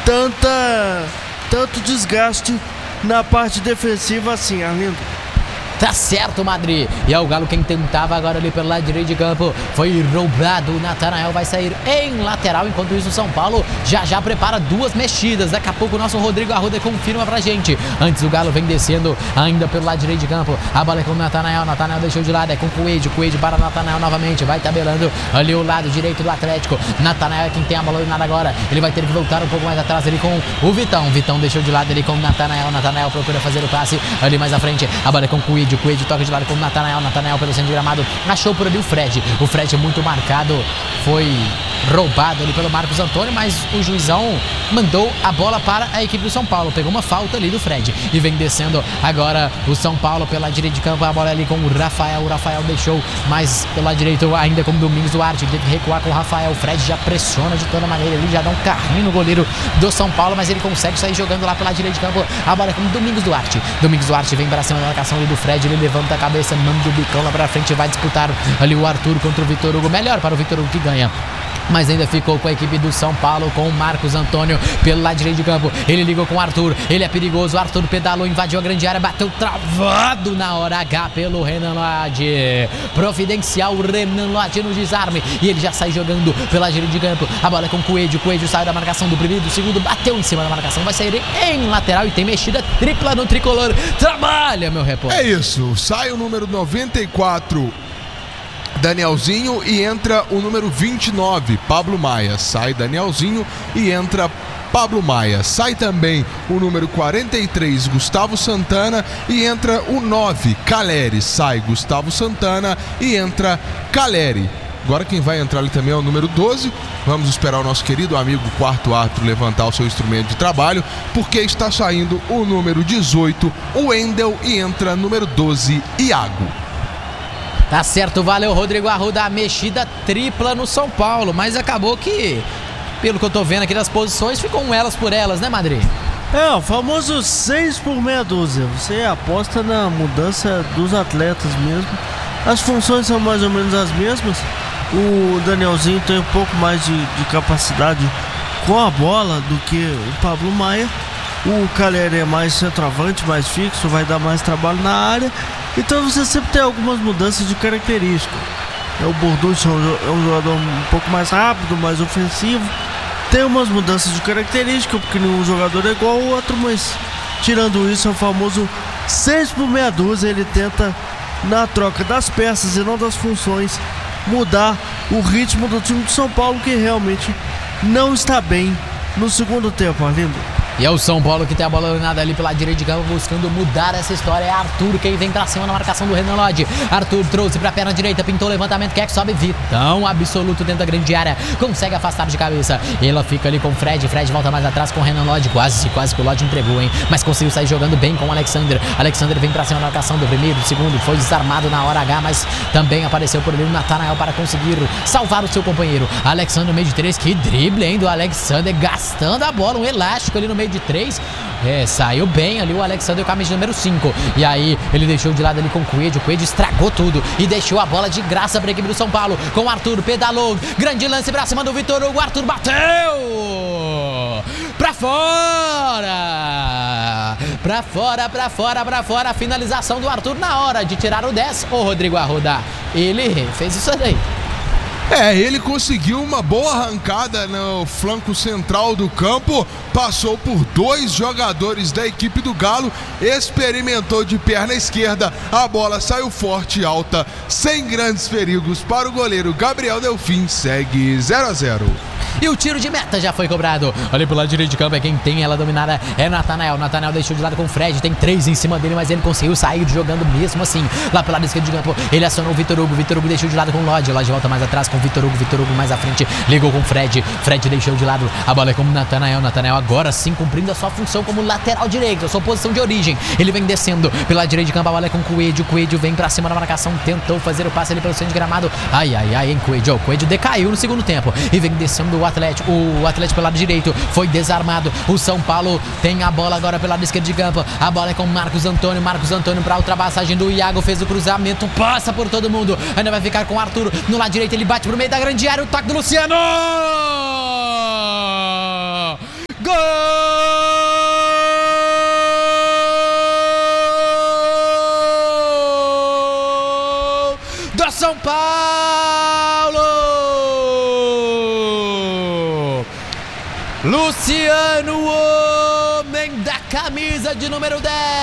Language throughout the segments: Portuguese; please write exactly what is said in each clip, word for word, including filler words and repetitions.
tanta, tanto desgaste na parte defensiva assim, Arlindo. Tá certo, Madrid. E é o Galo quem tentava agora ali pelo lado direito de campo. Foi roubado. O Natanael vai sair em lateral. Enquanto isso, o São Paulo já já prepara duas mexidas. Daqui a pouco o nosso Rodrigo Arruda confirma pra gente. Antes o Galo vem descendo ainda pelo lado direito de campo. A bola é com o Natanael. Natanael deixou de lado. É com o Coelho. Coelho para o Natanael novamente. Vai tabelando ali o lado direito do Atlético. Natanael é quem tem a bola dominada agora. Ele vai ter que voltar um pouco mais atrás ali com o Vitão. Vitão deixou de lado ali com o Natanael. Natanael procura fazer o passe ali mais à frente. A bola é com o Coelho. O Coelho toca de lado com o Natanael. Natanael pelo centro de gramado. Achou por ali o Fred. O Fred muito marcado. Foi roubado ali pelo Marcos Antônio, mas o juizão mandou a bola para a equipe do São Paulo. Pegou uma falta ali do Fred. E vem descendo agora o São Paulo pela direita de campo. A bola ali com o Rafael. O Rafael deixou, mas pelo lado direito ainda com o Domingos Duarte. Teve que recuar com o Rafael. O Fred já pressiona de toda maneira. Ele já dá um carrinho no goleiro do São Paulo, mas ele consegue sair jogando lá pela direita de campo. A bola é com o Domingos Duarte. Domingos Duarte vem para cima da marcação ali do Fred. Ele levanta a cabeça, manda o bicão lá pra frente e vai disputar ali o Arthur contra o Vitor Hugo. Melhor para o Vitor Hugo que ganha. Mas ainda ficou com a equipe do São Paulo, com o Marcos Antônio pelo lado direito de campo. Ele ligou com o Arthur, ele é perigoso. O Arthur pedalou, invadiu a grande área, bateu travado na hora H pelo Renan Lodge. Providencial o Renan Lodge no desarme. E ele já sai jogando pela direita de campo. A bola é com o Coelho. O Coelho sai da marcação do primeiro, do segundo, bateu em cima da marcação. Vai sair em lateral e tem mexida tripla no tricolor. Trabalha, meu repórter. É isso, sai o número noventa e quatro. Danielzinho e entra o número vinte e nove, Pablo Maia. Sai Danielzinho e entra Pablo Maia. Sai também o número quarenta e três, Gustavo Santana, e entra o nove, Caleri. Sai Gustavo Santana e entra Caleri. Agora quem vai entrar ali também é o número doze. Vamos esperar o nosso querido amigo quarto árbitro levantar o seu instrumento de trabalho, porque está saindo o número dezoito, o Wendel, e entra número doze, Iago. Tá certo, valeu, Rodrigo Arruda. A mexida tripla no São Paulo, mas acabou que, pelo que eu tô vendo aqui das posições, ficou um elas por elas, né, Madrid? É, o famoso seis por meia dúzia. Você aposta na mudança dos atletas mesmo. As funções são mais ou menos as mesmas. O Danielzinho tem um pouco mais de, de capacidade com a bola do que o Pablo Maia. O Caleri é mais centroavante, mais fixo, vai dar mais trabalho na área. Então você sempre tem algumas mudanças de característica. O Borducci é um jogador um pouco mais rápido, mais ofensivo. Tem umas mudanças de característica, porque nenhum jogador é igual ao outro, mas tirando isso, é o famoso seis por meia dúzia. Ele tenta, na troca das peças e não das funções, mudar o ritmo do time de São Paulo, que realmente não está bem no segundo tempo, Arlindo. E é o São Paulo que tem a bola dominada ali pela direita de campo, buscando mudar essa história. É Arthur quem vem pra cima na marcação do Renan Lodge. Arthur trouxe pra perna direita, pintou o levantamento, quer que sobe. Vitão absoluto dentro da grande área, consegue afastar de cabeça. Ela fica ali com o Fred. Fred volta mais atrás com o Renan Lodge. Quase, quase que o Lodge entregou, hein? Mas conseguiu sair jogando bem com o Alexander. Alexander vem pra cima na marcação do primeiro, do segundo. Foi desarmado na hora H, mas também apareceu por ali o Natanael para conseguir salvar o seu companheiro. Alexander no meio de três. Que drible, hein, do Alexander, gastando a bola. Um elástico ali no meio de três. É, saiu bem ali o Alexander, o camisa número cinco. E aí ele deixou de lado ali com o Coelho. O Coelho estragou tudo e deixou a bola de graça para a equipe do São Paulo. Com o Arthur, pedalou, grande lance pra cima do Vitor Hugo. O Arthur bateu pra fora, pra fora, pra fora, pra fora. A finalização do Arthur na hora de tirar o dez. Ô Rodrigo Arruda, ele fez isso daí. É, ele conseguiu uma boa arrancada no flanco central do campo, passou por dois jogadores da equipe do Galo, experimentou de perna esquerda, a bola saiu forte e alta, sem grandes perigos para o goleiro Gabriel Delfim. Segue zero a zero. E o tiro de meta já foi cobrado. Olha pro lado direito de campo, é quem tem ela dominada, é Natanael. Natanael deixou de lado com o Fred, tem três em cima dele, mas ele conseguiu sair jogando mesmo assim. Lá pelo lado esquerdo de campo, ele acionou o Vitor Hugo. Vitor Hugo deixou de lado com o Lodge. Lodge volta mais atrás com o Vitor Hugo. Vitor Hugo mais à frente, ligou com o Fred. Fred deixou de lado, a bola é com o Natanael. Natanael agora sim cumprindo a sua função como lateral direito, a sua posição de origem. Ele vem descendo pela direita de campo, a bola é com o Coelho. O Coelho vem pra cima da marcação, tentou fazer o passe ali pelo centro de gramado. Ai, ai, ai, hein, Coelho. O Coelho decaiu no segundo tempo e vem descendo o Atlético. O Atlético pelo lado direito foi desarmado. O São Paulo tem a bola agora pelo lado esquerdo de campo. A bola é com Marcos Antônio. Marcos Antônio para ultrapassagem do Iago. Fez o cruzamento, passa por todo mundo. Ainda vai ficar com o Arthur no lado direito. Ele bate pro meio da grande área. O toque do Luciano. Gol! Luciano, homem da camisa de número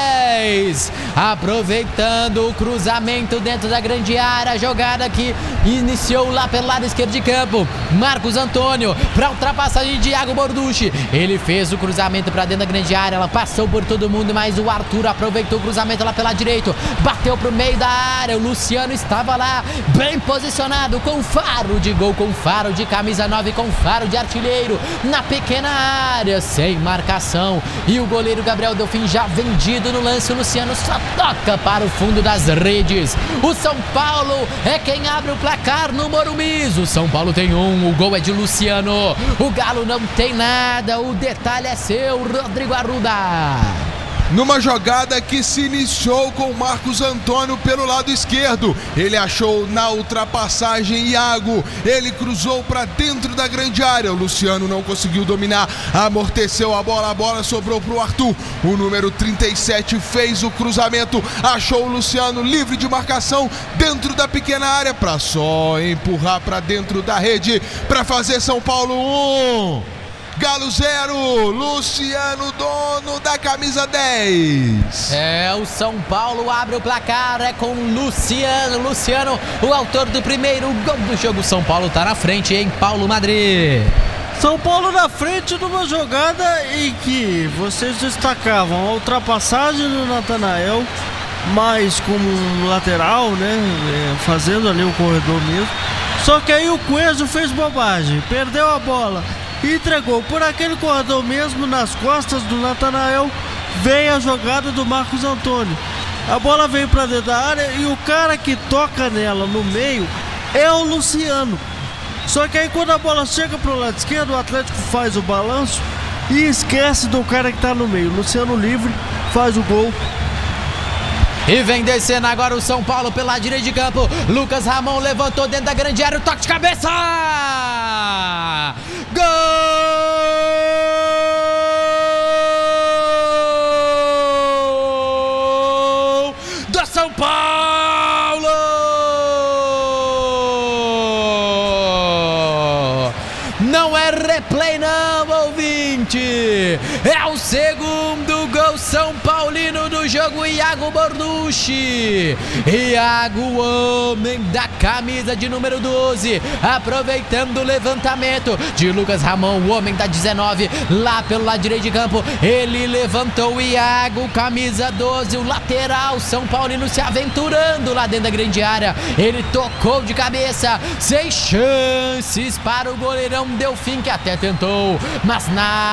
dez, aproveitando o cruzamento dentro da grande área, a jogada que iniciou lá pelo lado esquerdo de campo. Marcos Antônio para ultrapassagem de Iago Borducci, ele fez o cruzamento para dentro da grande área, ela passou por todo mundo, mas o Arthur aproveitou o cruzamento lá pelo lado direito, bateu para o meio da área. O Luciano estava lá bem posicionado, com faro de gol, com faro de camisa nove, com faro de artilheiro na pequena área, sem marcação, e o goleiro Gabriel Delfim já vendido no lance. O Luciano só toca para o fundo das redes. O São Paulo é quem abre o placar no Morumbi. O São Paulo tem um, o gol é de Luciano. O Galo não tem nada, o detalhe é seu, Rodrigo Arruda. Numa jogada que se iniciou com Marcos Antônio pelo lado esquerdo, ele achou na ultrapassagem Iago, ele cruzou para dentro da grande área, o Luciano não conseguiu dominar, amorteceu a bola, a bola sobrou para o Arthur, o número trinta e sete fez o cruzamento, achou o Luciano livre de marcação dentro da pequena área para só empurrar para dentro da rede para fazer São Paulo um. Galo zero, Luciano, dono da camisa dez. É, o São Paulo abre o placar, é com Luciano. Luciano, o autor do primeiro gol do jogo. São Paulo tá na frente em Paulo Madrid. São Paulo na frente numa jogada em que vocês destacavam a ultrapassagem do Natanael, mais como lateral, né, fazendo ali o corredor mesmo. Só que aí o Coelho fez bobagem, perdeu a bola e entregou por aquele corredor mesmo, nas costas do Natanael. Vem a jogada do Marcos Antônio, a bola veio para dentro da área e o cara que toca nela no meio é o Luciano. Só que aí quando a bola chega pro lado esquerdo, o Atlético faz o balanço e esquece do cara que tá no meio. Luciano livre, faz o gol. E vem descendo agora o São Paulo pela direita de campo. Lucas Ramon levantou dentro da grande área, o toque de cabeça! Gol do São Paulo! Não é replay não, ouvinte! É o segundo gol São Paulino do jogo, Iago Borducci. Iago, homem da camisa de número doze, aproveitando o levantamento de Lucas Ramon, o homem da dezenove, lá pelo lado direito de campo. Ele levantou o Iago, camisa doze, o lateral São Paulino se aventurando lá dentro da grande área. Ele tocou de cabeça, sem chances para o goleirão Delfim, que até tentou, mas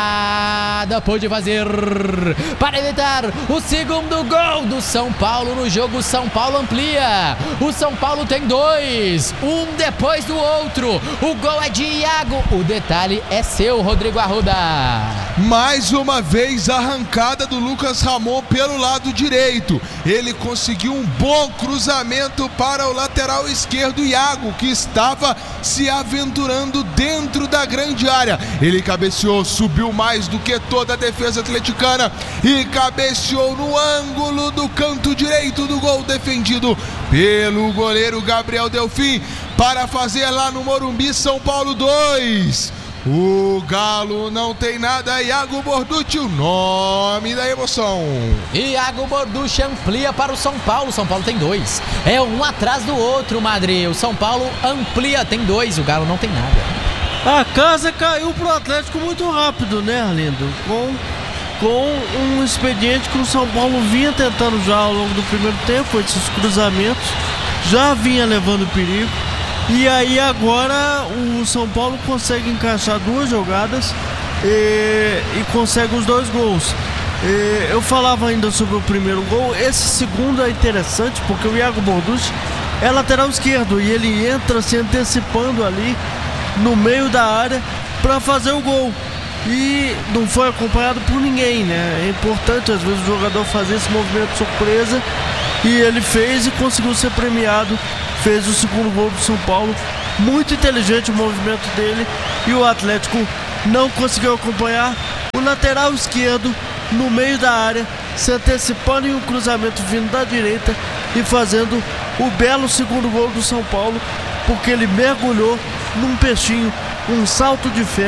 nada pôde fazer para evitar o segundo gol do São Paulo no jogo. São Paulo amplia, o São Paulo tem dois, um depois do outro. O gol é de Iago, o detalhe é seu, Rodrigo Arruda. Mais uma vez a arrancada do Lucas Ramon pelo lado direito, ele conseguiu um bom cruzamento para o lateral esquerdo Iago, que estava se aventurando dentro da grande área. Ele cabeceou, subiu mais do que toda a defesa atleticana e cabeceou no ângulo do canto direito do gol, defendido pelo goleiro Gabriel Delfim, para fazer lá no Morumbi. São Paulo dois, o Galo não tem nada. Iago Borducci, o nome da emoção. Iago Borducci amplia para o São Paulo. São Paulo tem dois, é um atrás do outro, Madrid. O São Paulo amplia, tem dois, o Galo não tem nada. A casa caiu pro Atlético muito rápido, né, Arlindo? Com, com um expediente que o São Paulo vinha tentando já ao longo do primeiro tempo, esses cruzamentos, já vinha levando perigo. E aí agora o São Paulo consegue encaixar duas jogadas e, e consegue os dois gols. E, eu falava ainda sobre o primeiro gol, esse segundo é interessante porque o Iago Borducci é lateral esquerdo e ele entra se antecipando ali no meio da área para fazer o gol e não foi acompanhado por ninguém, né? É importante às vezes o jogador fazer esse movimento surpresa e ele fez e conseguiu ser premiado, fez o segundo gol do São Paulo. Muito inteligente o movimento dele e o Atlético não conseguiu acompanhar. O lateral esquerdo no meio da área se antecipando em um cruzamento vindo da direita e fazendo o belo segundo gol do São Paulo, porque ele mergulhou num peixinho, um salto de fé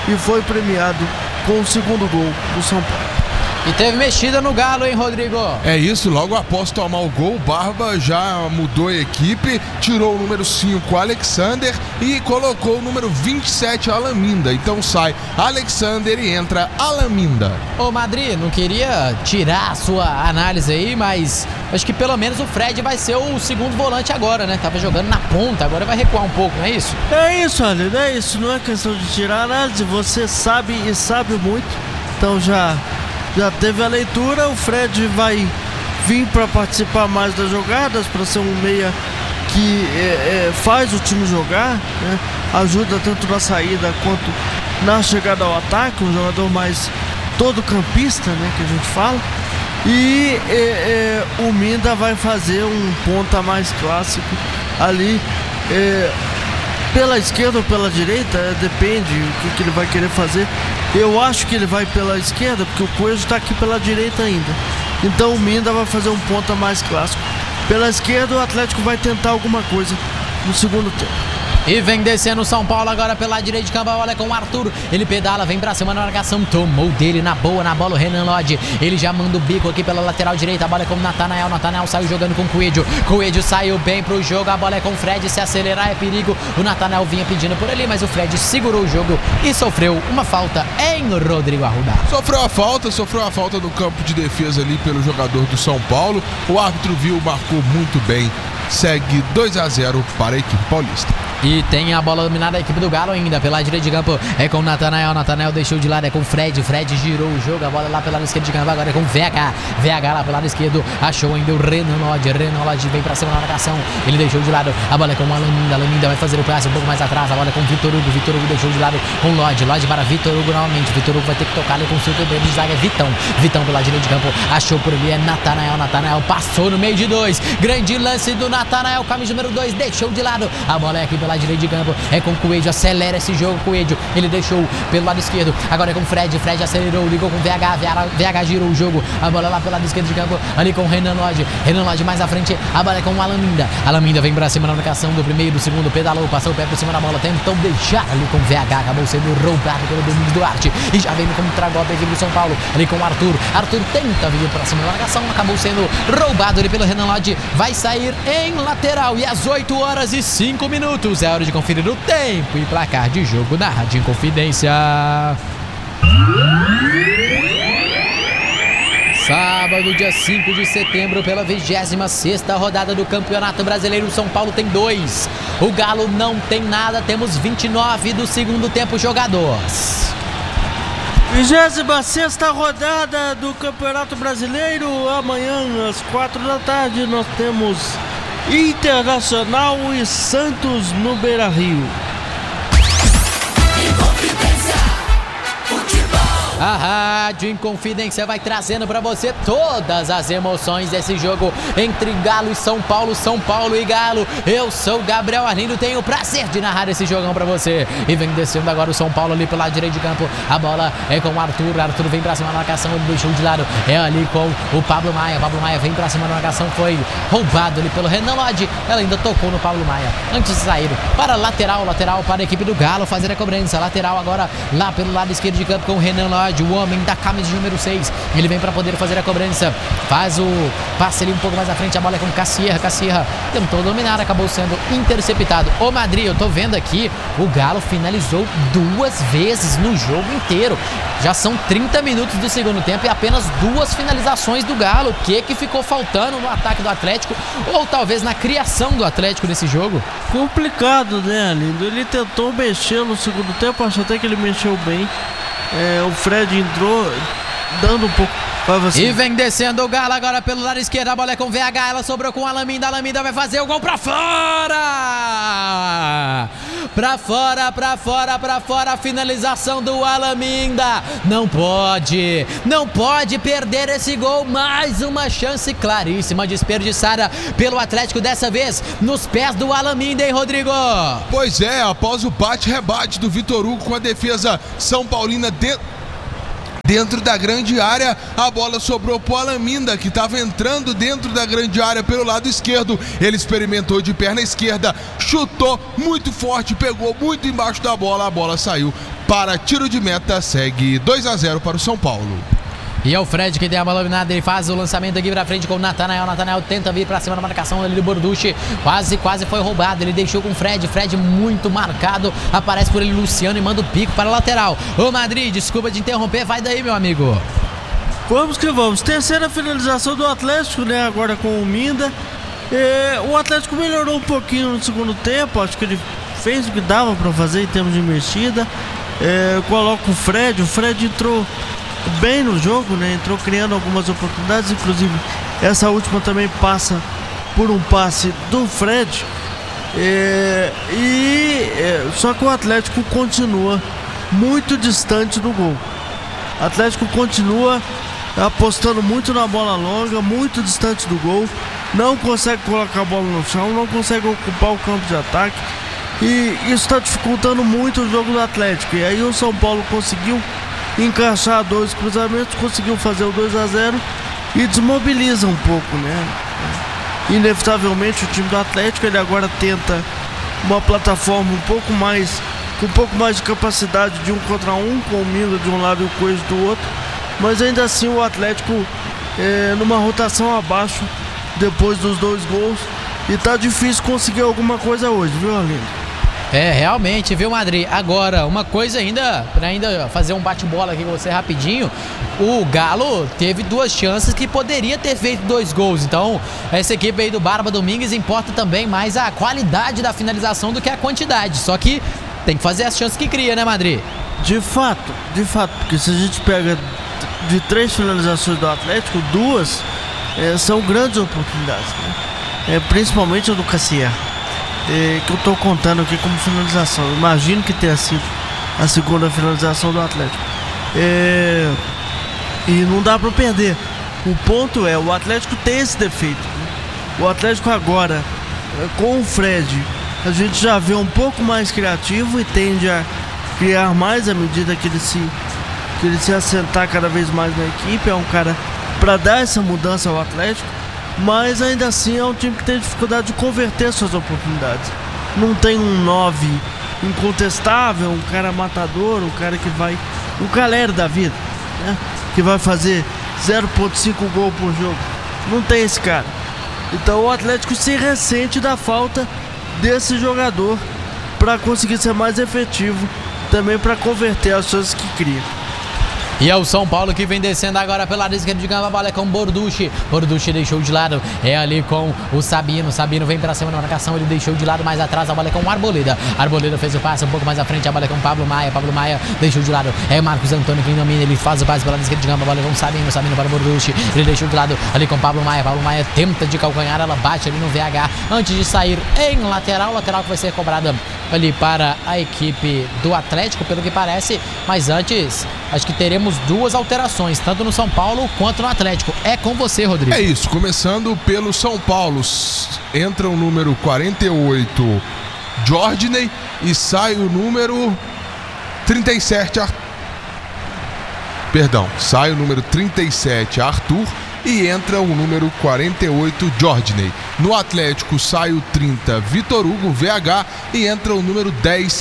e foi premiado com o segundo gol do São Paulo. E teve mexida no Galo, hein, Rodrigo? É isso, logo após tomar o gol, o Barba já mudou a equipe, tirou o número cinco, Alexander, e colocou o número vinte e sete, Alaminda. Então sai Alexander e entra Alaminda. Ô, Madri, não queria tirar a sua análise aí, mas acho que pelo menos o Fred vai ser o segundo volante agora, né? Tava jogando na ponta, agora vai recuar um pouco, não é isso? É isso, olha, não é isso, não é questão de tirar a análise, você sabe e sabe muito, então já... Já teve a leitura, o Fred vai vir para participar mais das jogadas, para ser um meia que é, é, faz o time jogar, né? Ajuda tanto na saída quanto na chegada ao ataque, um jogador mais todo campista, né, que a gente fala. E é, é, o Minda vai fazer um ponta mais clássico ali, é, pela esquerda ou pela direita, é, depende o que, que ele vai querer fazer. Eu acho que ele vai pela esquerda, porque o Coelho está aqui pela direita ainda. Então o Minda vai fazer um ponta mais clássico. Pela esquerda o Atlético vai tentar alguma coisa no segundo tempo. E vem descendo o São Paulo agora pela direita de campo, olha com o Arthur, ele pedala, vem pra cima na marcação, tomou dele na boa, na bola o Renan Lodge, ele já manda o bico aqui pela lateral direita, a bola é com o Natanael, Natanael saiu jogando com o Coelho, Coelho saiu bem pro jogo, a bola é com o Fred, se acelerar é perigo, o Natanael vinha pedindo por ali, mas o Fred segurou o jogo e sofreu uma falta em Rodrigo Arruda. Sofreu a falta, sofreu a falta no campo de defesa ali pelo jogador do São Paulo, o árbitro viu, marcou muito bem, segue dois a zero para a equipe paulista. E tem a bola dominada da equipe do Galo ainda, pela direita de campo, é com o Natanael, Natanael deixou de lado, é com o Fred, Fred girou o jogo, a bola lá pelo lado esquerdo de campo, agora é com o V H, V H lá pelo lado esquerdo, achou ainda o Renan Lodge, Renan Lodge vem pra cima na marcação, ele deixou de lado, a bola é com o Alaminda, Alaminda vai fazer o passe um pouco mais atrás, a bola é com o Vitor Hugo, Vitor Hugo deixou de lado com o Lodge, Lodge para Vitor Hugo novamente, Vitor Hugo vai ter que tocar ali com o seu companheiro de zaga, é Vitão, Vitão pela direita de campo, achou por ali, é Natanael, Natanael passou no meio de dois, grande lance do Natanael, camisa número dois, deixou de lado, a bola é aqui pela direita de campo, é com o Coelho, acelera esse jogo, Coelho, ele deixou pelo lado esquerdo, agora é com o Fred, Fred acelerou, ligou com o V H, V H girou o jogo, a bola lá pelo lado esquerdo de campo, ali com o Renan Lodge, Renan Lodge mais à frente, a bola é com o Alaminda, Alaminda vem pra cima na marcação do primeiro, do segundo, pedalou, passou o pé por cima da bola, tentou deixar ali com o V H, acabou sendo roubado pelo Domingos Duarte, e já vem como tragou a equipe do São Paulo, ali com o Arthur, Arthur tenta vir pra cima da marcação, acabou sendo roubado ali pelo Renan Lodge, vai sair em lateral, e às oito horas e cinco minutos, é hora de conferir o tempo e placar de jogo na Rádio Inconfidência. Sábado, dia cinco de setembro, pela vigésima sexta rodada do Campeonato Brasileiro, São Paulo tem dois. O Galo não tem nada, temos vinte e nove do segundo tempo jogados. vigésima sexta rodada do Campeonato Brasileiro, amanhã às quatro da tarde nós temos Internacional e Santos no Beira-Rio. A Rádio Inconfidência vai trazendo pra você todas as emoções desse jogo entre Galo e São Paulo, São Paulo e Galo. Eu sou Gabriel Arlindo, tenho o prazer de narrar esse jogão pra você. E vem descendo agora o São Paulo ali pelo lado direito de campo. A bola é com o Arthur, Arthur vem pra cima da marcação, ele deixou de lado. É ali com o Pablo Maia, Pablo Maia vem pra cima da marcação, foi roubado ali pelo Renan Lodge. Ela ainda tocou no Pablo Maia antes de sair para lateral, lateral para a equipe do Galo fazer a cobrança. Lateral agora lá pelo lado esquerdo de campo com o Renan Lodge, o homem da camisa número seis, ele vem para poder fazer a cobrança, faz o passe ali um pouco mais à frente, a bola é com Cassierra, Cassierra tentou dominar, acabou sendo interceptado. Ô Madri, eu tô vendo aqui, o Galo finalizou duas vezes no jogo inteiro, já são trinta minutos do segundo tempo e apenas duas finalizações do Galo. O que que ficou faltando no ataque do Atlético, ou talvez na criação do Atlético nesse jogo? Complicado, né, Lindo? Ele tentou mexer no segundo tempo, acho até que ele mexeu bem. É, o Fred entrou dando um pouco pra você. E vem descendo o Galo agora pelo lado esquerdo, a bola é com V H, ela sobrou com a Alaminda, a Alaminda vai fazer o gol pra fora! Pra fora, pra fora, pra fora, a finalização do Alaminda. Não pode, não pode perder esse gol, mais uma chance claríssima desperdiçada pelo Atlético, dessa vez nos pés do Alaminda, hein, Rodrigo? Pois é, após o bate-rebate do Vitor Hugo com a defesa São Paulina dentro dentro da grande área, a bola sobrou pro Alaminda, que estava entrando dentro da grande área pelo lado esquerdo. Ele experimentou de perna esquerda, chutou muito forte, pegou muito embaixo da bola, a bola saiu para tiro de meta, segue dois a zero para o São Paulo. E é o Fred que tem a bola dominada, ele faz o lançamento aqui pra frente com o Natanael. Natanael tenta vir pra cima da marcação ali do Borducci. Quase, quase foi roubado. Ele deixou com o Fred. Fred muito marcado. Aparece por ele Luciano e manda o pico para a lateral. Ô Madrid, desculpa de interromper. Vai daí, meu amigo. Vamos que vamos. Terceira finalização do Atlético, né? Agora com o Minda. É, o Atlético melhorou um pouquinho no segundo tempo. Acho que ele fez o que dava pra fazer em termos de mexida. É, coloca o Fred. O Fred entrou bem no jogo, né? Entrou criando algumas oportunidades, inclusive essa última também passa por um passe do Fred. É, e é, só que o Atlético continua muito distante do gol. O Atlético continua apostando muito na bola longa, muito distante do gol, não consegue colocar a bola no chão, não consegue ocupar o campo de ataque, e isso está dificultando muito o jogo do Atlético. E aí o São Paulo conseguiu encaixar dois cruzamentos, conseguiu fazer o dois a zero e desmobiliza um pouco, né? Inevitavelmente o time do Atlético, ele agora tenta uma plataforma um pouco mais, com um pouco mais de capacidade de um contra um, com o Minda de um lado e o Coelho do outro, mas ainda assim o Atlético é, numa rotação abaixo depois dos dois gols, e tá difícil conseguir alguma coisa hoje, viu, Arlindo? É, realmente, viu, Madrid? Agora, uma coisa ainda, pra ainda fazer um bate-bola aqui com você rapidinho, o Galo teve duas chances que poderia ter feito dois gols. Então, essa equipe aí do Barba Domingues importa também mais a qualidade da finalização do que a quantidade. Só que tem que fazer as chances que cria, né, Madrid? De fato, de fato, porque se a gente pega de três finalizações do Atlético, duas é, são grandes oportunidades, né? É, principalmente a do Cassier. É, que eu estou contando aqui como finalização. Imagino que tenha sido a segunda finalização do Atlético. É, e não dá para perder. O ponto é, o Atlético tem esse defeito, né? O Atlético agora, com o Fred, a gente já vê um pouco mais criativo e tende a criar mais à medida que ele se, que ele se assentar cada vez mais na equipe. É um cara para dar essa mudança ao Atlético. Mas ainda assim é um time que tem dificuldade de converter suas oportunidades. Não tem um nove incontestável, um cara matador, um cara que vai, um Caleri da vida, né? Que vai fazer zero ponto cinco gol por jogo. Não tem esse cara. Então o Atlético se ressente da falta desse jogador para conseguir ser mais efetivo, também para converter as chances que cria. E é o São Paulo que vem descendo agora pela esquerda de campo. A bola é com o Borducci. Borducci deixou de lado. É ali com o Sabino. Sabino vem pra cima na marcação. Ele deixou de lado mais atrás. A bola é com o Arboleda. Arboleda fez o passe um pouco mais à frente. A bola é com o Pablo Maia. Pablo Maia deixou de lado. É Marcos Antônio quem domina. Ele faz o passe pela esquerda de campo. A bola é com o Sabino. Sabino para o Borducci. Ele deixou de lado ali com o Pablo Maia. Pablo Maia tenta de calcanhar. Ela bate ali no V H antes de sair em lateral. Lateral que vai ser cobrada ali para a equipe do Atlético, pelo que parece. Mas antes, acho que teremos duas alterações, tanto no São Paulo quanto no Atlético. É com você, Rodrigo. É isso, começando pelo São Paulo. Entra o número quarenta e oito, Jordney, e sai o número trinta e sete, Ar... perdão, sai o número trinta e sete, Arthur, e entra o número quarenta e oito, Jordney. No Atlético sai o trinta, Vitor Hugo, V H, e entra o número dez,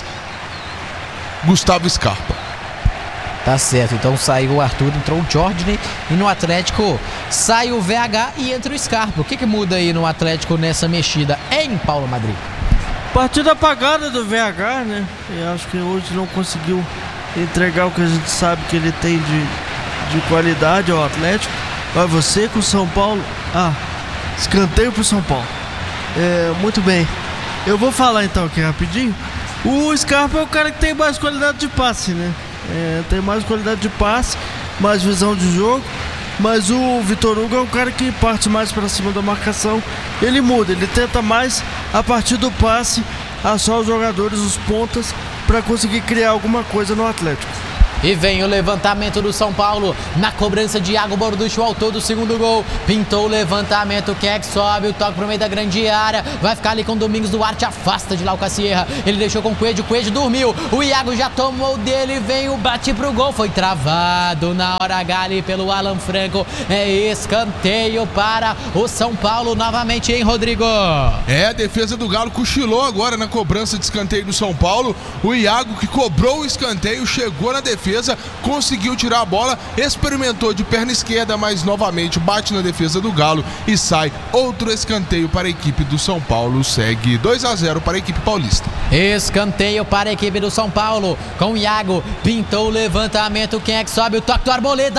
Gustavo Scarpa. Tá certo, então saiu o Arthur, entrou o Jordney, e no Atlético sai o V H e entra o Scarpa. O que que muda aí no Atlético nessa mexida em Paulo Madrid? Partida apagada do V H, né? Eu acho que hoje não conseguiu entregar o que a gente sabe que ele tem de, de qualidade ao Atlético. Vai você com o São Paulo. Ah, escanteio pro São Paulo. É, muito bem. Eu vou falar então aqui rapidinho. O Scarpa é o cara que tem mais qualidade de passe, né? É, tem mais qualidade de passe, mais visão de jogo. Mas o Vitor Hugo é um cara que parte mais para cima da marcação. Ele muda, ele tenta mais a partir do passe achar os jogadores, os pontas, para conseguir criar alguma coisa no Atlético. E vem o levantamento do São Paulo na cobrança de Iago Borducci, o autor do segundo gol. Pintou o levantamento, quem é que sobe? O toque pro meio da grande área. Vai ficar ali com o Domingos Duarte, afasta de lá o Cassierra. Ele deixou com o Coelho, o Coelho dormiu. O Iago já tomou dele, vem o bate pro gol. Foi travado na hora H ali pelo Alan Franco. É escanteio para o São Paulo novamente, hein, Rodrigo? É, a defesa do Galo cochilou agora na cobrança de escanteio do São Paulo. O Iago, que cobrou o escanteio, chegou na defesa, conseguiu tirar a bola, experimentou de perna esquerda, mas novamente bate na defesa do Galo e sai outro escanteio para a equipe do São Paulo. Segue dois a zero para a equipe paulista. Escanteio para a equipe do São Paulo com o Iago, pintou o levantamento, quem é que sobe? O toque do Arboleda,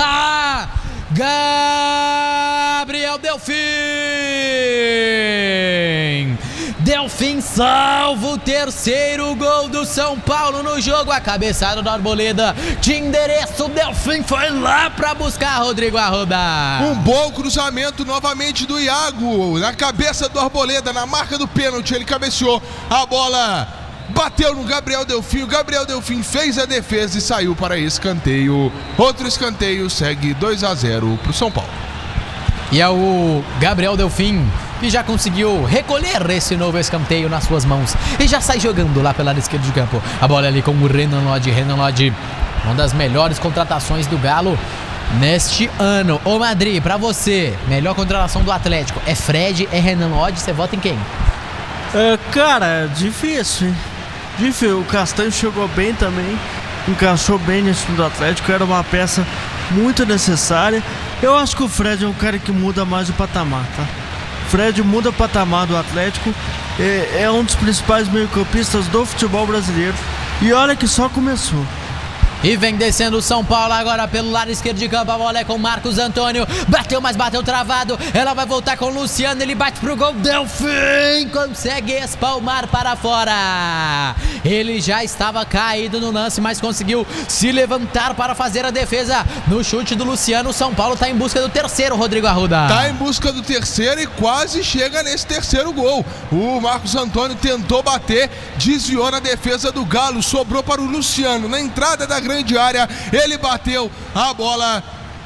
Gabriel Delfim. Delfim salva o terceiro gol do São Paulo no jogo. A cabeçada do Arboleda de endereço, o Delfim foi lá para buscar, Rodrigo Arruda. Um bom cruzamento novamente do Iago na cabeça do Arboleda, na marca do pênalti. Ele cabeceou, a bola bateu no Gabriel Delfim. O Gabriel Delfim fez a defesa e saiu para escanteio. Outro escanteio, segue dois a zero para o São Paulo. E é o Gabriel Delfim que já conseguiu recolher esse novo escanteio nas suas mãos e já sai jogando lá pela esquerda de campo. A bola ali com o Renan Lodge. Renan Lodge, uma das melhores contratações do Galo neste ano. Ô Madri, pra você, melhor contratação do Atlético é Fred, é Renan Lodge, você vota em quem? É, cara, difícil, hein? Difícil. O Castanho chegou bem também, encaixou bem nesse time do Atlético, era uma peça muito necessária. Eu acho que o Fred é um cara que muda mais o patamar, tá? Fred muda o patamar do Atlético, é, é um dos principais meio-campistas do futebol brasileiro. E olha que só começou. E vem descendo o São Paulo agora pelo lado esquerdo de campo. A bola é com Marcos Antônio. Bateu, mas bateu travado. Ela vai voltar com o Luciano. Ele bate pro gol. Delfim consegue espalmar para fora. Ele já estava caído no lance, mas conseguiu se levantar para fazer a defesa. No chute do Luciano, o São Paulo está em busca do terceiro, Rodrigo Arruda. Está em busca do terceiro e quase chega nesse terceiro gol. O Marcos Antônio tentou bater, desviou na defesa do Galo. Sobrou para o Luciano na entrada da grande área, ele bateu, a bola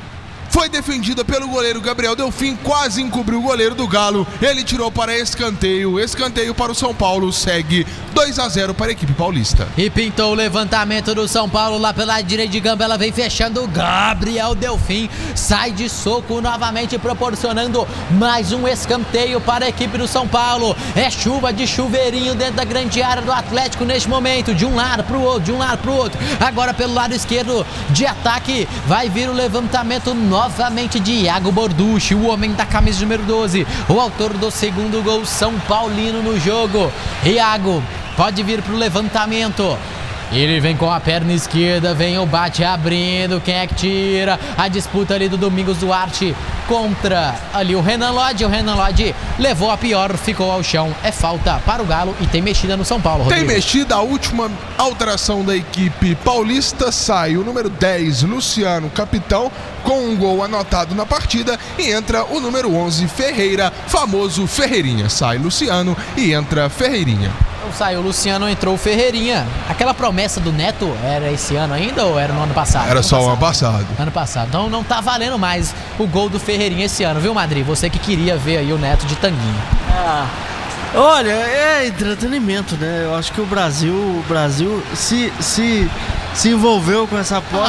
foi defendida pelo goleiro Gabriel Delfim, quase encobriu o goleiro do Galo, ele tirou para escanteio, escanteio para o São Paulo, segue dois a zero para a equipe paulista. E pintou o levantamento do São Paulo lá pela direita de campo, ela vem fechando, Gabriel Delfim sai de soco novamente, proporcionando mais um escanteio para a equipe do São Paulo. É chuva de chuveirinho dentro da grande área do Atlético neste momento, de um lado para o outro, de um lado para o outro. Agora pelo lado esquerdo de ataque vai vir o levantamento novamente de Iago Borducci, o homem da camisa número doze, o autor do segundo gol São Paulino no jogo. Iago pode vir para o levantamento. Ele vem com a perna esquerda, vem o bate abrindo, quem é que tira? A disputa ali do Domingos Duarte contra ali o Renan Lodge. O Renan Lodge levou a pior, ficou ao chão. É falta para o Galo e tem mexida no São Paulo, Rodrigo. Tem mexida, a última alteração da equipe paulista, sai o número dez, Luciano, capitão, com um gol anotado na partida, e entra o número onze, Ferreira, famoso Ferreirinha. Sai Luciano e entra Ferreirinha. Então saiu o Luciano, entrou o Ferreirinha. Aquela promessa do Neto era esse ano ainda ou era no ano passado? Era ano só o ano passado. passado. Ano passado. Então não tá valendo mais o gol do Ferreirinha esse ano, viu, Madri? Você que queria ver aí o Neto de tanguinha. Ah, olha, é entretenimento, né? Eu acho que o Brasil, o Brasil se, se, se envolveu com essa aposta.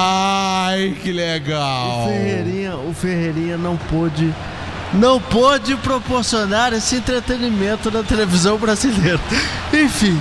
Ai, que legal. O Ferreirinha, o Ferreirinha não pôde... Não pôde proporcionar esse entretenimento na televisão brasileira. Enfim,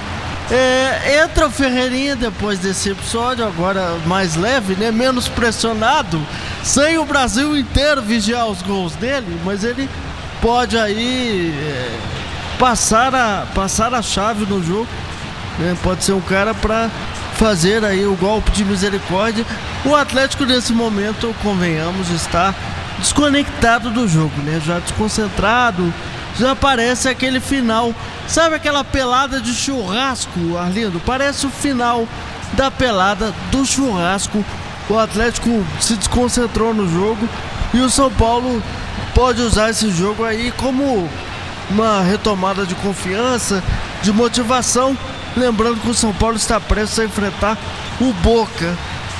é, entra o Ferreirinha depois desse episódio, agora mais leve, né? Menos pressionado, sem o Brasil inteiro vigiar os gols dele, mas ele pode aí é, passar, a, passar a chave no jogo, né? Pode ser um cara para fazer aí o golpe de misericórdia. O Atlético nesse momento, convenhamos, está desconectado do jogo, né? Já desconcentrado, já parece aquele final, sabe aquela pelada de churrasco, Arlindo? Parece o final da pelada do churrasco. O Atlético se desconcentrou no jogo e o São Paulo pode usar esse jogo aí como uma retomada de confiança, de motivação, lembrando que o São Paulo está prestes a enfrentar o Boca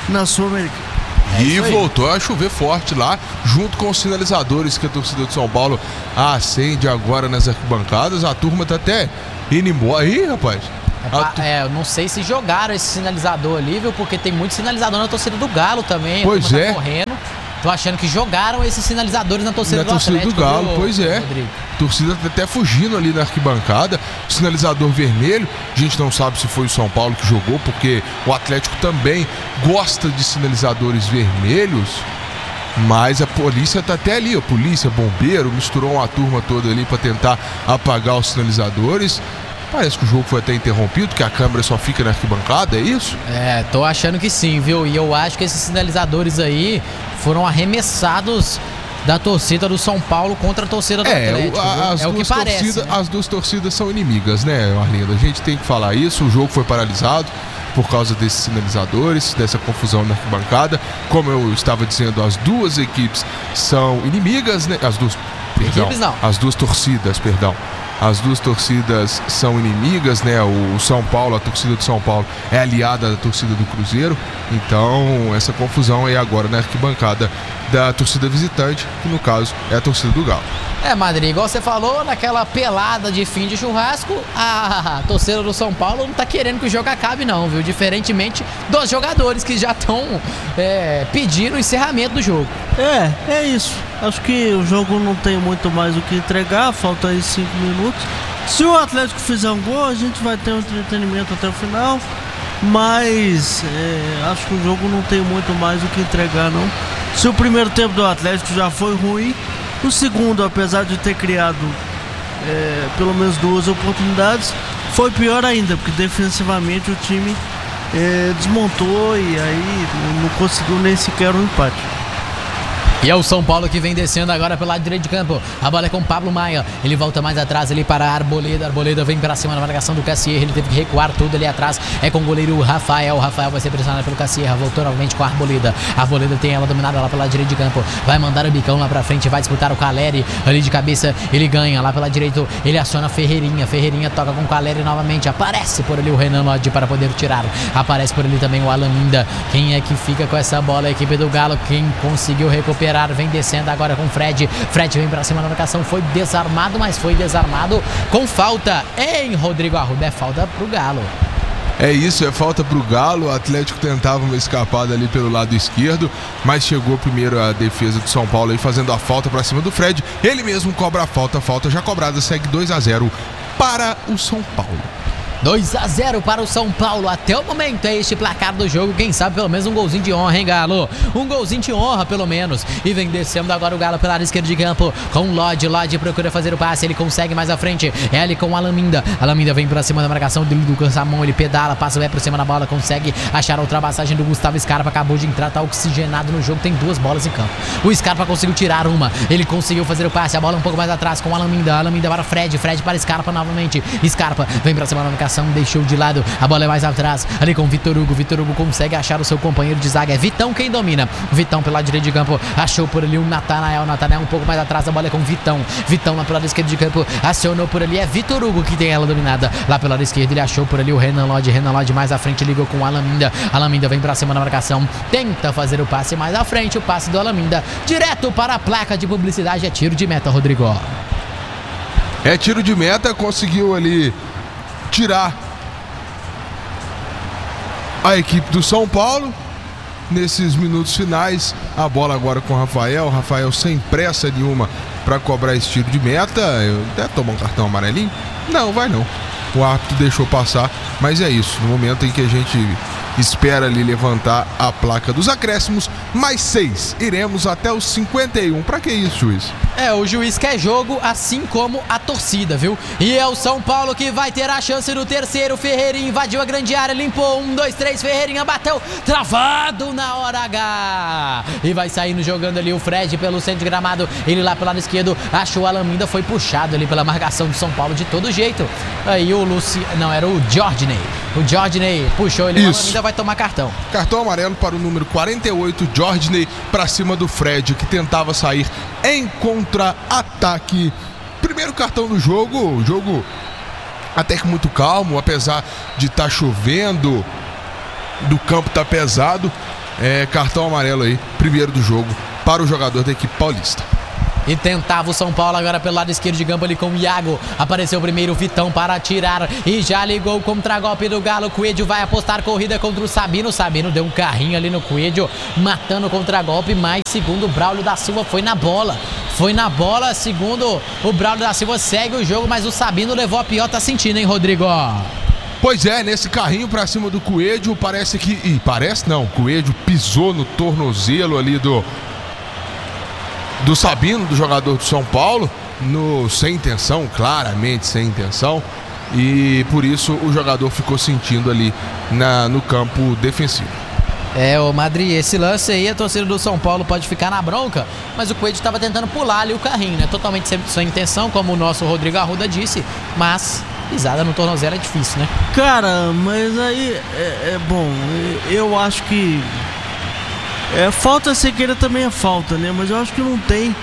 na Sul-Americana. É e voltou a chover forte lá, junto com os sinalizadores que a torcida de São Paulo acende agora nas arquibancadas. A turma tá até indo embora. Aí, rapaz. É, é, eu não sei se jogaram esse sinalizador ali, viu? Porque tem muito sinalizador na torcida do Galo também. Pois é. Tá correndo. Tô achando que jogaram esses sinalizadores na torcida na do torcida Atlético. do Galo, viu, pois é. Rodrigo? Torcida tá até fugindo ali na arquibancada. Sinalizador vermelho. A gente não sabe se foi o São Paulo que jogou, porque o Atlético também gosta de sinalizadores vermelhos. Mas a polícia tá até ali, a polícia, bombeiro, misturou uma turma toda ali para tentar apagar os sinalizadores. Parece que o jogo foi até interrompido, que a câmera só fica na arquibancada, é isso? É, tô achando que sim, viu? E eu acho que esses sinalizadores aí foram arremessados da torcida do São Paulo contra a torcida do é, Atlético. A, as é o que parece. Torcida, né? As duas torcidas são inimigas, né, Arlindo? A gente tem que falar isso. O jogo foi paralisado por causa desses sinalizadores, dessa confusão na arquibancada. Como eu estava dizendo, as duas equipes são inimigas, né? As duas, perdão, equipes não. As duas torcidas, perdão. As duas torcidas são inimigas, né? O São Paulo, a torcida do São Paulo é aliada da torcida do Cruzeiro. Então, essa confusão aí agora na arquibancada da torcida visitante, que no caso é a torcida do Galo. É, Madrid, igual você falou, naquela pelada de fim de churrasco, a torcida do São Paulo não tá querendo que o jogo acabe não, viu? Diferentemente dos jogadores que já estão é, pedindo o encerramento do jogo. É, é isso. Acho que o jogo não tem muito mais o que entregar, falta aí cinco minutos. Se o Atlético fizer um gol, a gente vai ter um entretenimento até o final. Mas é, acho que o jogo não tem muito mais o que entregar, não. Se o primeiro tempo do Atlético já foi ruim, o segundo, apesar de ter criado é, pelo menos duas oportunidades, foi pior ainda, porque defensivamente o time é, desmontou e aí não conseguiu nem sequer um empate. E é o São Paulo que vem descendo agora pelo lado direito de campo. A bola é com o Pablo Maia. Ele volta mais atrás ali para a Arboleda. Arboleda vem para cima na marcação do Cassier. Ele teve que recuar tudo ali atrás. É com o goleiro Rafael. Rafael vai ser pressionado pelo Cassier. Voltou novamente com a Arboleda. A Arboleda tem ela dominada lá pelo lado direito de campo. Vai mandar o bicão lá pra frente. Vai disputar o Caleri. Ali de cabeça ele ganha. Lá pelo lado direito ele aciona a Ferreirinha. Ferreirinha toca com o Caleri novamente. Aparece por ali o Renan Lodge para poder tirar. Aparece por ali também o Alaminda. Quem é que fica com essa bola? A equipe do Galo. Quem conseguiu recuperar? Vem descendo agora com o Fred. Fred vem pra cima na marcação. Foi desarmado, mas foi desarmado com falta em Rodrigo Arruda. É falta pro Galo. É isso, é falta pro Galo. O Atlético tentava uma escapada ali pelo lado esquerdo, mas chegou primeiro a defesa do São Paulo aí fazendo a falta pra cima do Fred. Ele mesmo cobra a falta, falta já cobrada. Segue dois a zero para o São Paulo. dois a zero para o São Paulo. Até o momento é este placar do jogo. Quem sabe pelo menos um golzinho de honra, hein, Galo? Um golzinho de honra, pelo menos. E vem descendo agora o Galo pela área esquerda de campo com o Lodge. Lodge procura fazer o passe. Ele consegue mais à frente. É ali com o Alaminda. Alaminda vem pra cima da marcação dele do Cansamão. Ele pedala, passa, vai por cima da bola. Consegue achar a ultrapassagem do Gustavo Scarpa. Acabou de entrar, tá oxigenado no jogo. Tem duas bolas em campo. O Scarpa conseguiu tirar uma. Ele conseguiu fazer o passe. A bola um pouco mais atrás com o Alaminda. Alaminda para Fred. Fred para Scarpa novamente. Scarpa vem pra cima da marcação. Deixou de lado. A bola é mais atrás. Ali com o Vitor Hugo. Vitor Hugo consegue achar o seu companheiro de zaga. É Vitão quem domina. Vitão pelo lado direito de campo. Achou por ali o Natanael. Natanael um pouco mais atrás. A bola é com o Vitão. Vitão lá pelo lado esquerdo de campo. Acionou por ali. É Vitor Hugo que tem ela dominada. Lá pelo lado esquerdo ele achou por ali o Renan Lodge. Renan Lodge mais à frente ligou com o Alaminda. Alaminda vem pra cima na marcação. Tenta fazer o passe mais à frente. O passe do Alaminda. Direto para a placa de publicidade. É tiro de meta, Rodrigo. É tiro de meta. Conseguiu ali tirar a equipe do São Paulo. Nesses minutos finais, a bola agora com o Rafael. Rafael sem pressa nenhuma para cobrar esse tiro de meta. Eu até tomar um cartão amarelinho? Não, vai não. O árbitro deixou passar, mas é isso. No momento em que a gente espera ali levantar a placa dos acréscimos, mais seis. Iremos até os cinquenta e um. Pra que isso, juiz? É, o juiz quer jogo, assim como a torcida, viu? E é o São Paulo que vai ter a chance do terceiro. Ferreirinha invadiu a grande área, limpou. Um, dois, três, Ferreirinha bateu. Travado na hora H. E vai saindo jogando ali o Fred pelo centro de gramado. Ele lá pelo lado esquerdo achou a Alaminda, foi puxado ali pela marcação do São Paulo de todo jeito. Aí o Luci... Não, era o Jorginei. O Jorginei puxou ele, o Alaminda vai tomar cartão. Cartão amarelo para o número quarenta e oito, Jorginei, para cima do Fred, que tentava sair em contra-ataque. Primeiro cartão do jogo, jogo até que muito calmo, apesar de estar tá chovendo, do campo tá pesado. é, cartão amarelo aí, primeiro do jogo, para o jogador da equipe paulista. E tentava o São Paulo agora pelo lado esquerdo de campo ali com o Iago. Apareceu primeiro o Vitão para atirar e já ligou o contra-golpe do Galo. Coelho vai apostar corrida contra o Sabino. O Sabino deu um carrinho ali no Coelho, matando o contra-golpe, mas segundo o Braulio da Silva foi na bola. Foi na bola, segundo o Braulio da Silva, segue o jogo, mas o Sabino levou a pior, tá sentindo, hein, Rodrigo? Pois é, nesse carrinho pra cima do Coelho, parece que... Ih, parece não, Coelho pisou no tornozelo ali do... do Sabino, do jogador do São Paulo, no, sem intenção, claramente sem intenção, e por isso o jogador ficou sentindo ali na, no campo defensivo. É, o Madri, esse lance aí, a torcida do São Paulo pode ficar na bronca, mas o Coelho estava tentando pular ali o carrinho, né? Totalmente sem, sem intenção, como o nosso Rodrigo Arruda disse, mas pisada no tornozelo é difícil, né? Cara, mas aí é, é bom, eu acho que É, falta sem querer também é falta, né? Mas eu acho que não tem.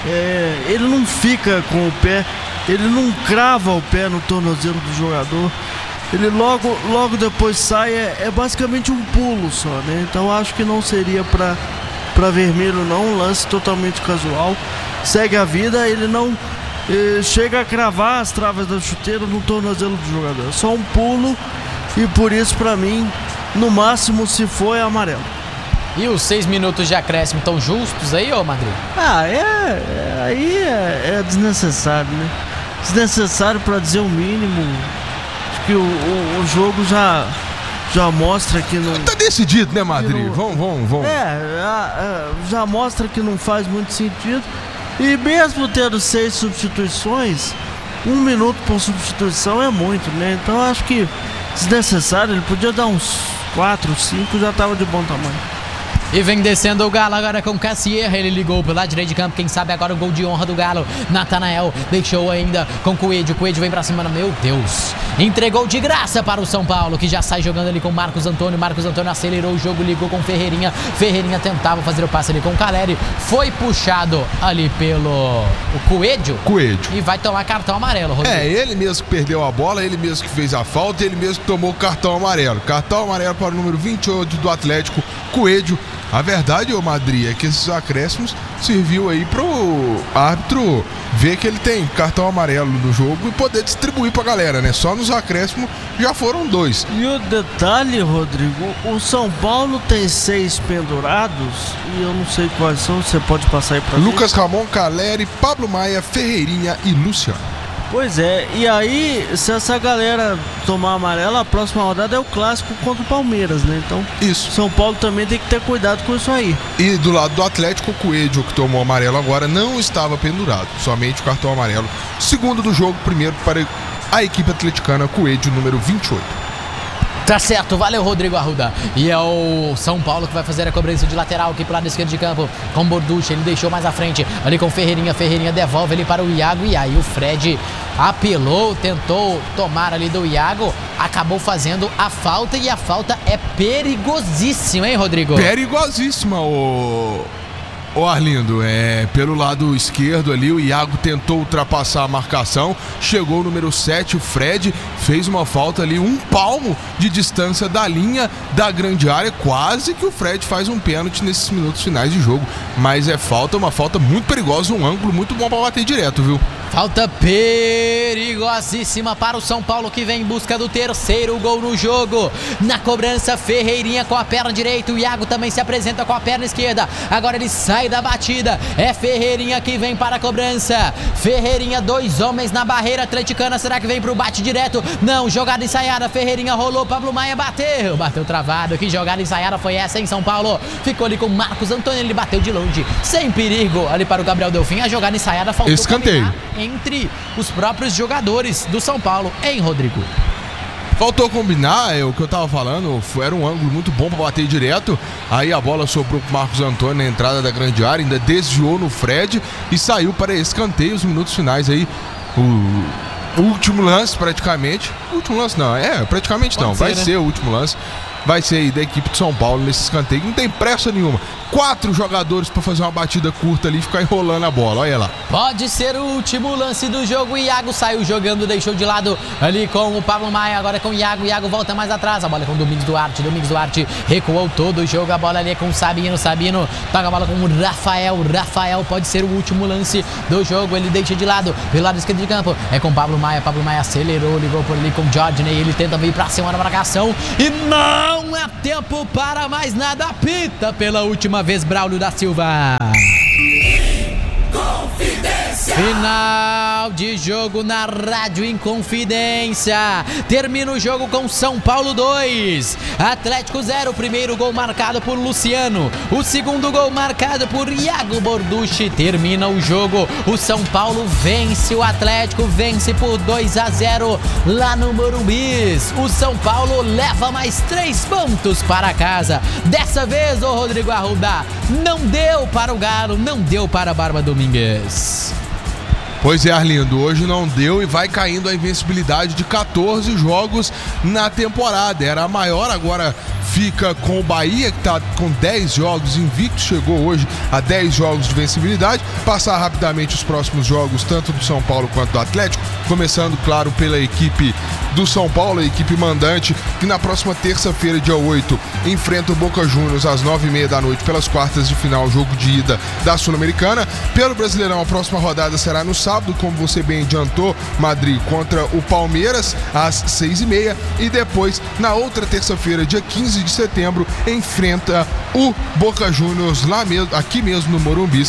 É, ele não fica com o pé, ele não crava o pé no tornozelo do jogador. Ele logo, logo depois sai, é, é basicamente um pulo só, né? Então eu acho que não seria pra, pra vermelho, não. Um lance totalmente casual. Segue a vida, ele não é, chega a cravar as travas da chuteira no tornozelo do jogador. É só um pulo e por isso, pra mim, no máximo, se for, é amarelo. E os seis minutos de acréscimo estão justos aí, ô Madrid? Ah, é, é aí é, é desnecessário, né? Desnecessário para dizer o mínimo. Acho que o, o, o jogo já, já mostra que não... Tá decidido, né, Madrid? Não, vamos, vamos, vamos. É, a, a, já mostra que não faz muito sentido. E mesmo tendo seis substituições, um minuto por substituição é muito, né? Então acho que desnecessário. Ele podia dar uns quatro, cinco, já tava de bom tamanho. E vem descendo o Galo agora com Cassierra. Ele ligou pelo lado direito de campo. Quem sabe agora o gol de honra do Galo. Natanael deixou ainda com Coelho. Coelho vem pra cima. Meu Deus. Entregou de graça para o São Paulo, que já sai jogando ali com Marcos Antônio. Marcos Antônio acelerou o jogo, ligou com Ferreirinha. Ferreirinha tentava fazer o passe ali com o Caleri. Foi puxado ali pelo o Coelho. Coelho. E vai tomar cartão amarelo, Rodrigo. É, ele mesmo que perdeu a bola, ele mesmo que fez a falta, ele mesmo que tomou o cartão amarelo. Cartão amarelo para o número vinte e oito do Atlético, Coelho. A verdade, ô Madri, é que esses acréscimos serviu aí pro árbitro ver que ele tem cartão amarelo no jogo e poder distribuir pra galera, né? Só nos acréscimos já foram dois. E o detalhe, Rodrigo, o São Paulo tem seis pendurados e eu não sei quais são, você pode passar aí pra Lucas Ramon, Caleri, Pablo Maia, Ferreirinha e Luciano. Pois é, e aí, se essa galera tomar amarelo, a próxima rodada é o clássico contra o Palmeiras, né? Então, isso. São Paulo também tem que ter cuidado com isso aí. E do lado do Atlético, o Coelho, que tomou amarelo agora, não estava pendurado, somente o cartão amarelo. Segundo do jogo, primeiro para a equipe atleticana, Coelho, número vinte e oito. Tá certo, valeu Rodrigo Arruda. E é o São Paulo que vai fazer a cobrança de lateral aqui pro lado esquerdo de campo com Borducci, ele deixou mais à frente ali com Ferreirinha, Ferreirinha devolve ele para o Iago e aí o Fred apelou, tentou tomar ali do Iago, acabou fazendo a falta e a falta é perigosíssima, hein, Rodrigo? Perigosíssima, ô... Ô Arlindo, é, pelo lado esquerdo ali, o Iago tentou ultrapassar a marcação, chegou o número sete, o Fred, fez uma falta ali, um palmo de distância da linha da grande área, quase que o Fred faz um pênalti nesses minutos finais de jogo, mas é falta, uma falta muito perigosa, um ângulo muito bom para bater direto, viu? Falta perigosíssima para o São Paulo, que vem em busca do terceiro gol no jogo. Na cobrança, Ferreirinha com a perna direita, o Iago também se apresenta com a perna esquerda. Agora ele sai da batida, é Ferreirinha que vem para a cobrança. Ferreirinha, dois homens na barreira atleticana, será que vem para o bate direto? Não, jogada ensaiada, Ferreirinha rolou, Pablo Maia bateu, bateu travado. Que jogada ensaiada foi essa em São Paulo? Ficou ali com Marcos Antônio, ele bateu de longe, sem perigo ali para o Gabriel Delfim. A jogada ensaiada faltou escanteio entre os próprios jogadores do São Paulo, hein, Rodrigo? Faltou combinar, é o que eu tava falando, foi, era um ângulo muito bom para bater direto, aí a bola sobrou pro Marcos Antônio na entrada da grande área, ainda desviou no Fred e saiu para escanteio, os minutos finais aí, o, o último lance praticamente, o último lance não, é, praticamente Pode não, ser, vai né? ser o último lance, vai ser aí da equipe de São Paulo nesse escanteio, não tem pressa nenhuma, quatro jogadores para fazer uma batida curta ali e ficar enrolando a bola. Olha lá. Pode ser o último lance do jogo. O Iago saiu jogando, deixou de lado ali com o Pablo Maia. Agora com o Iago. Iago volta mais atrás. A bola é com o Domingos Duarte. Domingos Duarte recuou todo o jogo. A bola ali é com o Sabino. Sabino toca a bola com o Rafael. Rafael pode ser o último lance do jogo. Ele deixa de lado pelo lado esquerdo de campo. É com o Pablo Maia. Pablo Maia acelerou, ligou por ali com o Jorginho. Ele tenta vir pra cima da marcação. E não há tempo para mais nada. Apita pela última vez Braulio da Silva. Confidência. Final de jogo na Rádio Inconfidência. Termina o jogo com São Paulo dois, Atlético zero. O primeiro gol marcado por Luciano, o segundo gol marcado por Iago Borducci. Termina o jogo, o São Paulo vence, o Atlético vence por dois a zero lá no Morumbi. O São Paulo leva mais três pontos para casa. Dessa vez, o Rodrigo Arruda, não deu para o Galo, não deu para a Barba Domingues. Pois é, Arlindo, hoje não deu e vai caindo a invencibilidade de quatorze jogos na temporada. Era a maior, agora fica com o Bahia, que está com dez jogos invicto, chegou hoje a dez jogos de vencibilidade. Passar rapidamente os próximos jogos, tanto do São Paulo quanto do Atlético, começando, claro, pela equipe do São Paulo, a equipe mandante, que na próxima terça-feira, dia oito, enfrenta o Boca Juniors às nove e meia da noite pelas quartas de final, jogo de ida da Sul-Americana. Pelo Brasileirão, a próxima rodada será no sábado, como você bem adiantou, Madrid, contra o Palmeiras às seis e meia, e depois, na outra terça-feira, dia quinze de setembro, enfrenta o Boca Juniors lá mesmo, aqui mesmo no Morumbi,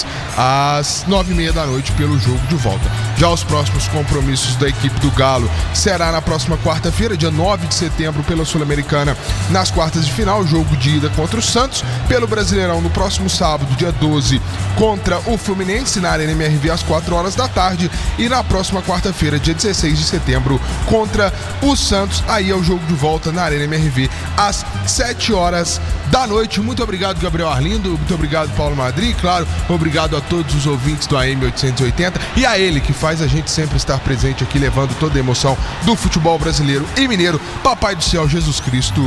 às nove e meia da noite pelo jogo de volta. Já os próximos compromissos da equipe do Galo será na próxima quarta-feira, dia nove de setembro, pela Sul-Americana, nas quartas de final, jogo de ida contra o Santos. Pelo Brasileirão, no próximo sábado, dia doze, contra o Fluminense, na Arena M R V, às quatro horas da tarde. E na próxima quarta-feira, dia dezesseis de setembro, contra o Santos, aí é o jogo de volta na Arena M R V, às sete horas da noite. Muito obrigado, Gabriel Arlindo, muito obrigado, Paulo Madri, claro, obrigado a todos os ouvintes do A M oitocentos e oitenta e a ele que faz a gente sempre estar presente aqui, levando toda a emoção do futebol brasileiro e mineiro. Papai do céu, Jesus Cristo,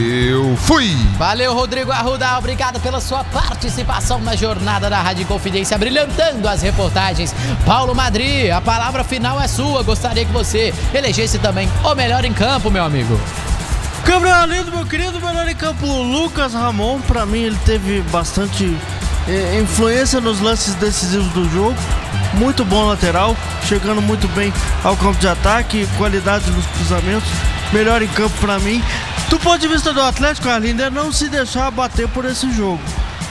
eu fui! Valeu, Rodrigo Arruda, obrigado pela sua participação na jornada da Rádio Confidência, brilhantando as reportagens. Paulo Madri, a palavra final é sua. Gostaria que você elegesse também o melhor em campo, meu amigo. Gabriel Arlindo, meu querido, melhor em campo, Lucas Ramon. Pra mim, ele teve bastante eh, influência nos lances decisivos do jogo. Muito bom lateral, chegando muito bem ao campo de ataque, qualidade nos cruzamentos. Melhor em campo pra mim. Do ponto de vista do Atlético, Arlindo, é não se deixar bater por esse jogo.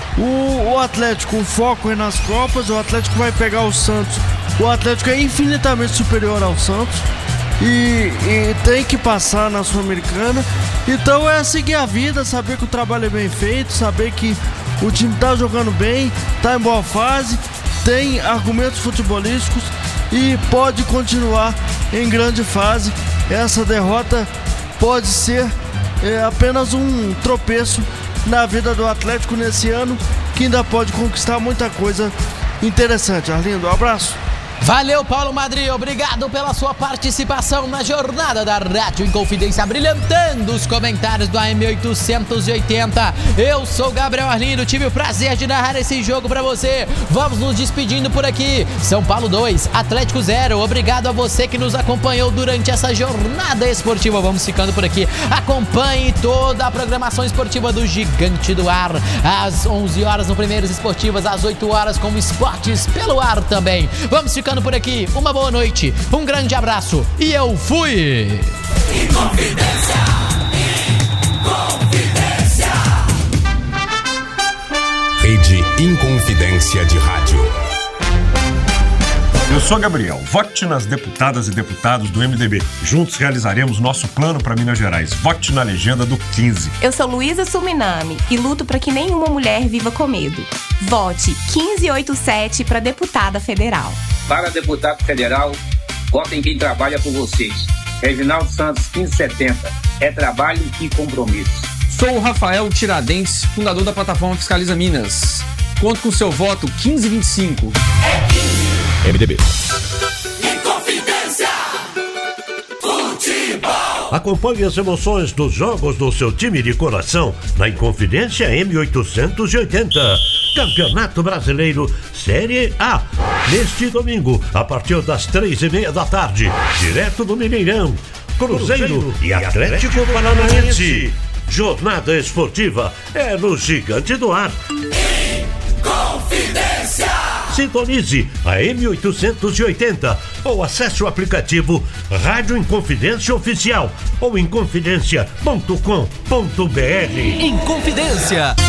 O, o Atlético, o foco é nas Copas, o Atlético vai pegar o Santos. O Atlético é infinitamente superior ao Santos e, e tem que passar na Sul-Americana. Então é seguir a vida, saber que o trabalho é bem feito, saber que o time tá jogando bem, tá em boa fase, tem argumentos futebolísticos e pode continuar em grande fase. Essa derrota pode ser é, apenas um tropeço na vida do Atlético nesse ano, que ainda pode conquistar muita coisa interessante. Arlindo, um abraço. Valeu, Paulo Madri, obrigado pela sua participação na jornada da Rádio Inconfidência, brilhantando os comentários do A M oitocentos e oitenta. Eu sou Gabriel Arlindo, tive o prazer de narrar esse jogo pra você. Vamos nos despedindo por aqui. São Paulo dois, Atlético zero. Obrigado a você que nos acompanhou durante essa jornada esportiva. Vamos ficando por aqui. Acompanhe toda a programação esportiva do Gigante do Ar, às onze horas no Primeiras Esportivas, às oito horas com esportes pelo ar também. Vamos ficando por aqui, uma boa noite, um grande abraço e eu fui! Inconfidência, Inconfidência. Rede Inconfidência de Rádio. Eu sou Gabriel, vote nas deputadas e deputados do M D B. Juntos realizaremos nosso plano para Minas Gerais. Vote na legenda do quinze. Eu sou Luísa Suminami e luto para que nenhuma mulher viva com medo. Vote quinze oitenta e sete para deputada federal. Para deputado federal, votem quem trabalha por vocês. Reginaldo Santos, quinze setenta. É trabalho e compromisso. Sou o Rafael Tiradentes, fundador da plataforma Fiscaliza Minas. Conto com seu voto quinze vinte e cinco. É quinze. M D B. Inconfidência. Futebol. Acompanhe as emoções dos jogos do seu time de coração na Inconfidência M oitocentos e oitenta. Campeonato Brasileiro Série A. Neste domingo, a partir das três e meia da tarde, direto do Mineirão. Cruzeiro, Cruzeiro e Atlético, Atlético Paranaense. Jornada esportiva é no Gigante do Ar. Inconfidência! Sintonize a M oitocentos e oitenta ou acesse o aplicativo Rádio Inconfidência Oficial ou inconfidência ponto com ponto br. Inconfidência.